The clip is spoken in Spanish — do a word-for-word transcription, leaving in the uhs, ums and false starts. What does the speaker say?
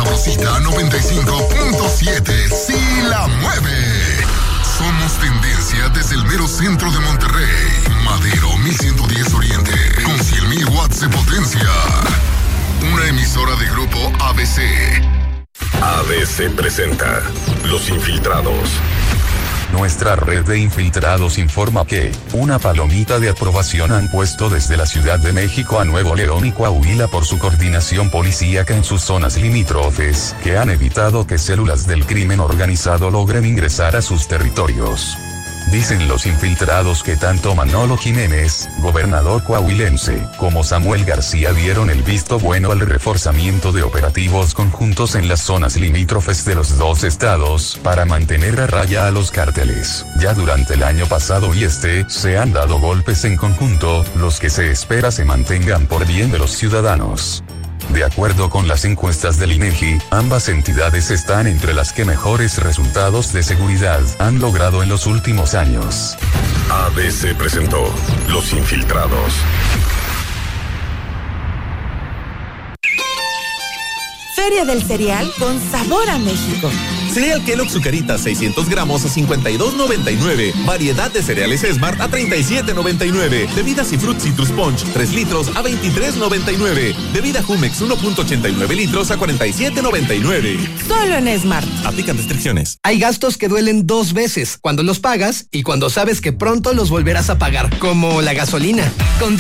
Sabrosita noventa y cinco punto siete. Sí la mueve. Somos tendencia desde el mero centro de Monterrey. Madero mil ciento diez Oriente. Con cien mil watts de potencia. Una emisora de grupo A B C. A B C presenta Los Infiltrados. Nuestra red de infiltrados informa que una palomita de aprobación han puesto desde la Ciudad de México a Nuevo León y Coahuila por su coordinación policíaca en sus zonas limítrofes, que han evitado que células del crimen organizado logren ingresar a sus territorios. Dicen los infiltrados que tanto Manolo Jiménez, gobernador coahuilense, como Samuel García dieron el visto bueno al reforzamiento de operativos conjuntos en las zonas limítrofes de los dos estados, para mantener a raya a los cárteles. Ya durante el año pasado y este, se han dado golpes en conjunto, los que se espera se mantengan por bien de los ciudadanos. De acuerdo con las encuestas del INEGI, ambas entidades están entre las que mejores resultados de seguridad han logrado en los últimos años. A B C presentó Los Infiltrados. Feria del Cereal con sabor a México. Cereal Kellogg's Zucaritas seiscientos gramos a cincuenta y dos noventa y nueve. Variedad de cereales Smart a treinta y siete noventa y nueve. Bebidas y Fruit Citrus Punch tres litros a veintitrés noventa y nueve. Bebida Jumex uno punto ochenta y nueve litros a cuarenta y siete noventa y nueve. Solo en Smart. Aplican restricciones. Hay gastos que duelen dos veces, cuando los pagas y cuando sabes que pronto los volverás a pagar, como la gasolina. Con